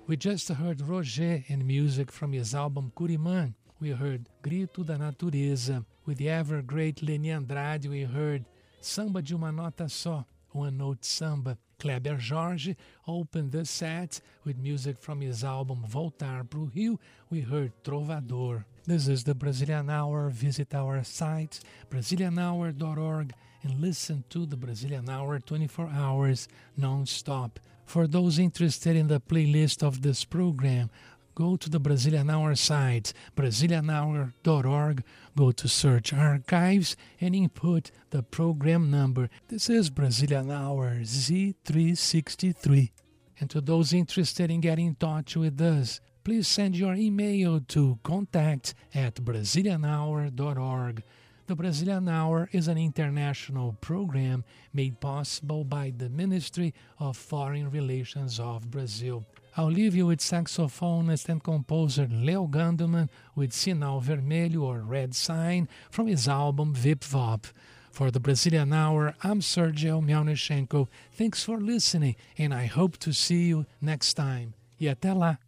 We just heard Roger and music from his album Curimã. We heard Grito da Natureza. With the ever-great Leni Andrade, we heard Samba de uma Nota Só, One Note Samba. Kleber Jorge opened the set with music from his album Voltar pro Rio. We heard Trovador. This is the Brazilian Hour. Visit our site, brazilianhour.org, and listen to the Brazilian Hour 24 hours non-stop. For those interested in the playlist of this program, go to the Brazilian Hour site, brazilianhour.org, go to Search Archives, and input the program number. This is Brazilian Hour Z363. And to those interested in getting in touch with us, please send your email to contact@brazilianhour.org. The Brazilian Hour is an international program made possible by the Ministry of Foreign Relations of Brazil. I'll leave you with saxophonist and composer Leo Gandelman with Sinal Vermelho or Red Sign from his album Vip Vop. For the Brazilian Hour, I'm Sergio Melnichenko. Thanks for listening, and I hope to see you next time. E até lá!